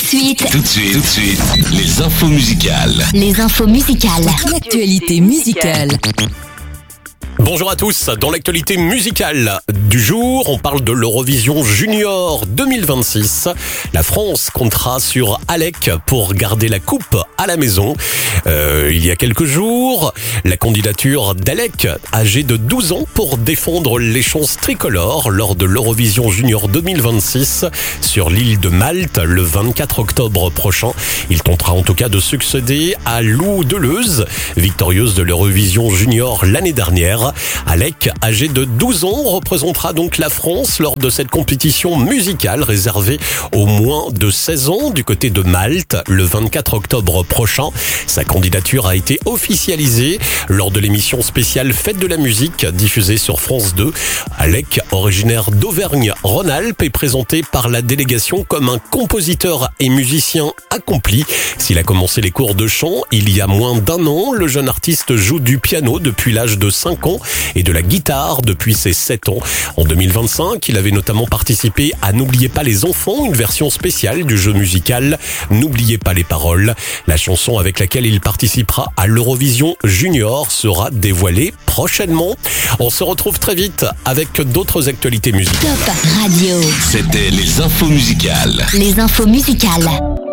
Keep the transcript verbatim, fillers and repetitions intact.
suite, Tout de suite, tout de suite, les infos musicales. les infos musicales. L'actualité musicale. Bonjour à tous, dans l'actualité musicale du jour, on parle de l'Eurovision Junior deux mille vingt-six. La France comptera sur Alec pour garder la coupe à la maison. Euh, il y a quelques jours, la candidature d'Alec, âgé de douze ans, pour défendre les chances tricolores lors de l'Eurovision Junior deux mille vingt-six sur l'île de Malte le vingt-quatre octobre prochain. Il tentera en tout cas de succéder à Lou Deleuze, victorieuse de l'Eurovision Junior l'année dernière. Alec, âgé de douze ans, représentera donc la France lors de cette compétition musicale réservée aux moins de seize ans du côté de Malte le vingt-quatre octobre prochain. Sa candidature a été officialisée lors de l'émission spéciale Fête de la musique diffusée sur France deux. Alec, originaire d'Auvergne-Rhône-Alpes, est présenté par la délégation comme un compositeur et musicien accompli. S'il a commencé les cours de chant il y a moins d'un an, le jeune artiste joue du piano depuis l'âge de cinq ans et de la guitare depuis ses sept ans. En deux mille vingt-cinq, il avait notamment participé à N'oubliez pas les enfants, une version spéciale du jeu musical N'oubliez pas les paroles. La chanson avec laquelle il participera à l'Eurovision Junior sera dévoilée prochainement. On se retrouve très vite avec d'autres actualités musicales. Top Radio, C'était les infos musicales. les infos musicales.